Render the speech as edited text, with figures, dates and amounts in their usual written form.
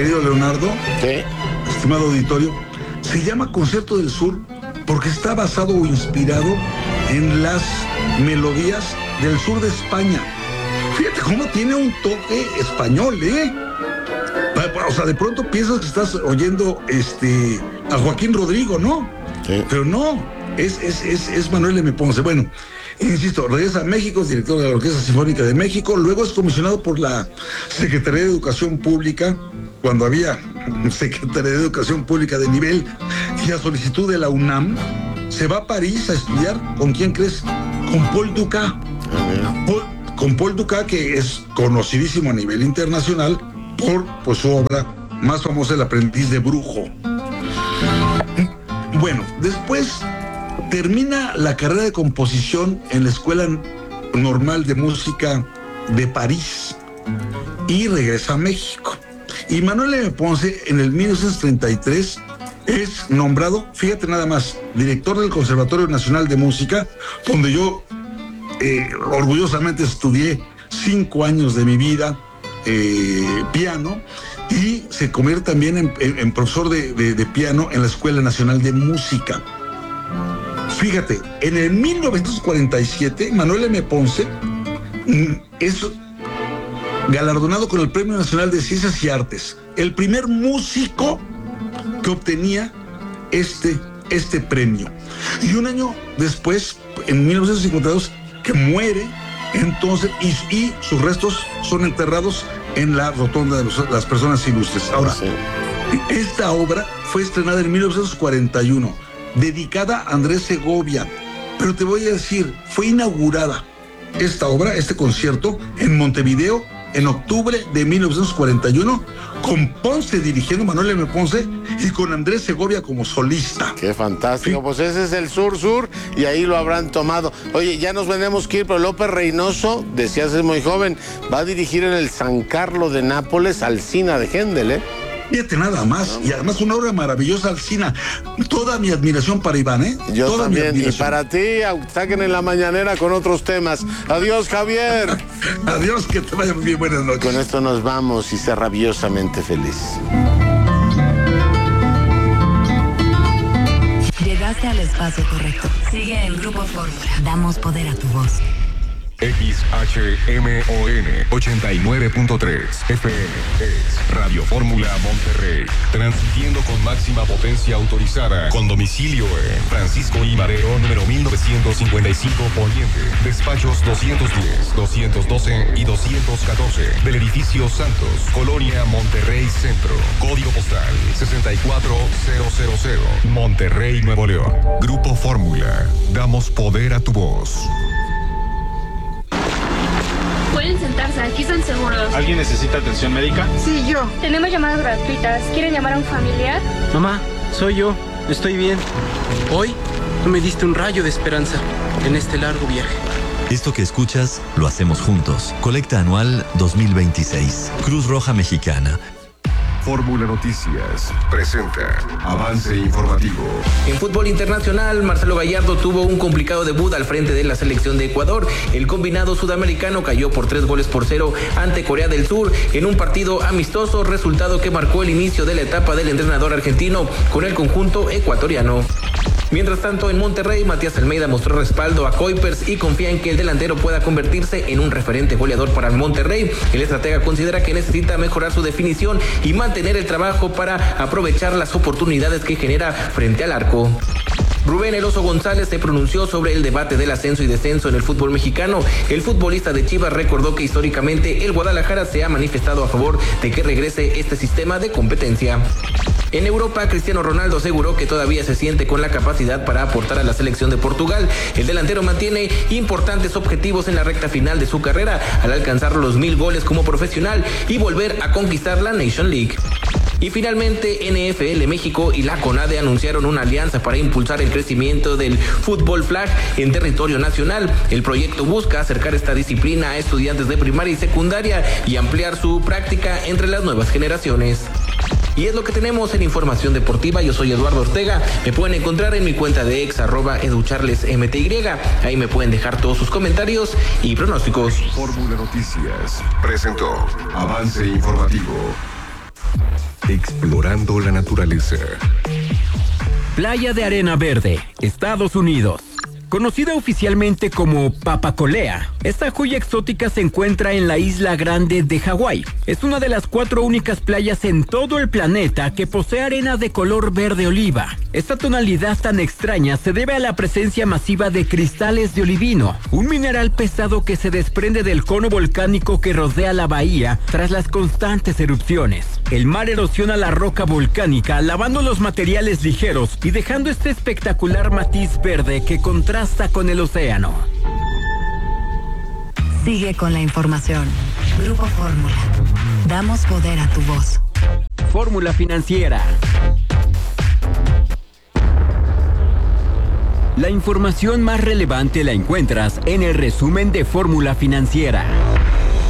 querido Leonardo, ¿Qué? estimado auditorio, se llama Concierto del Sur porque está basado o inspirado en las melodías del sur de España. Fíjate cómo tiene un toque español, ¿eh? O sea, de pronto piensas que estás oyendo a Joaquín Rodrigo, ¿no? Sí. Pero no, es Manuel M. Ponce. Bueno, insisto, regresa a México, es director de la Orquesta Sinfónica de México, luego es comisionado por la Secretaría de Educación Pública, cuando había Secretaría de Educación Pública de nivel, y a solicitud de la UNAM, se va a París a estudiar, ¿con quién crees? Con Paul Dukas. Con Paul Dukas, que es conocidísimo a nivel internacional por pues, su obra más famosa, El aprendiz de brujo. Bueno, después termina la carrera de composición en la Escuela Normal de Música de París y regresa a México. Y Manuel M. Ponce, en el 1933, es nombrado, fíjate nada más, director del Conservatorio Nacional de Música, donde yo orgullosamente estudié 5 años de mi vida piano, y se convierte también en profesor de piano en la Escuela Nacional de Música. Fíjate, en el 1947, Manuel M. Ponce es galardonado con el Premio Nacional de Ciencias y Artes, el primer músico que obtenía este premio. Y un año después, en 1952, que muere, entonces, y sus restos son enterrados en la rotonda de las personas ilustres. Ahora, sí, esta obra fue estrenada en 1941, dedicada a Andrés Segovia, pero te voy a decir, fue inaugurada esta obra, este concierto, en Montevideo, en octubre de 1941, con Ponce dirigiendo, Manuel M. Ponce, y con Andrés Segovia como solista. Qué fantástico, sí. Pues ese es el sur, y ahí lo habrán tomado. Oye, ya nos tenemos que ir, pero López Reynoso, decías, es muy joven, va a dirigir en el San Carlos de Nápoles Alsina de Händel, ¿eh? Fíjate nada más, y además una obra maravillosa, Alsina. Toda mi admiración para Iván, ¿eh? Yo Toda también, y para ti, saquen en la mañanera con otros temas. Adiós, Javier. Adiós, que te vaya muy bien, buenas noches. Con esto nos vamos y sé rabiosamente feliz. Llegaste al espacio correcto. Sigue el Grupo Fórmula. Damos poder a tu voz. XHMON 89.3 FM es Radio Fórmula Monterrey, transmitiendo con máxima potencia autorizada, con domicilio en Francisco I. Madero, número 1955 Poniente, despachos 210, 212 y 214 del edificio Santos, Colonia Monterrey Centro, código postal 64000, Monterrey, Nuevo León. Grupo Fórmula, damos poder a tu voz. Pueden sentarse, aquí están seguros. ¿Alguien necesita atención médica? Sí, yo. Tenemos llamadas gratuitas. ¿Quieren llamar a un familiar? Mamá, soy yo. Estoy bien. Hoy tú me diste un rayo de esperanza en este largo viaje. Esto que escuchas, lo hacemos juntos. Colecta anual 2026. Cruz Roja Mexicana. Fórmula Noticias presenta Avance Informativo. En fútbol internacional, Marcelo Gallardo tuvo un complicado debut al frente de la selección de Ecuador. El combinado sudamericano cayó por 3-0 ante Corea del Sur en un partido amistoso, resultado que marcó el inicio de la etapa del entrenador argentino con el conjunto ecuatoriano. Mientras tanto, en Monterrey, Matías Almeida mostró respaldo a Kuipers y confía en que el delantero pueda convertirse en un referente goleador para el Monterrey. El estratega considera que necesita mejorar su definición y mantener el trabajo para aprovechar las oportunidades que genera frente al arco. Rubén El Oso González se pronunció sobre el debate del ascenso y descenso en el fútbol mexicano. El futbolista de Chivas recordó que históricamente el Guadalajara se ha manifestado a favor de que regrese este sistema de competencia. En Europa, Cristiano Ronaldo aseguró que todavía se siente con la capacidad para aportar a la selección de Portugal. El delantero mantiene importantes objetivos en la recta final de su carrera al alcanzar los 1000 goles como profesional y volver a conquistar la Nation League. Y finalmente, NFL México y la CONADE anunciaron una alianza para impulsar el crecimiento del fútbol flag en territorio nacional. El proyecto busca acercar esta disciplina a estudiantes de primaria y secundaria y ampliar su práctica entre las nuevas generaciones. Y es lo que tenemos en Información Deportiva. Yo soy Eduardo Ortega. Me pueden encontrar en mi cuenta de ex @educharlesmty. Ahí me pueden dejar todos sus comentarios y pronósticos. Fórmula Noticias presentó Avance Informativo. Explorando la naturaleza. Playa de Arena Verde, Estados Unidos. Conocida oficialmente como Papacolea, esta joya exótica se encuentra en la isla Grande de Hawái. Es una de las 4 únicas playas en todo el planeta que posee arena de color verde oliva. Esta tonalidad tan extraña se debe a la presencia masiva de cristales de olivino, un mineral pesado que se desprende del cono volcánico que rodea la bahía tras las constantes erupciones. El mar erosiona la roca volcánica, lavando los materiales ligeros y dejando este espectacular matiz verde que contrasta con el océano. Sigue con la información. Grupo Fórmula. Damos poder a tu voz. Fórmula Financiera. La información más relevante la encuentras en el resumen de Fórmula Financiera.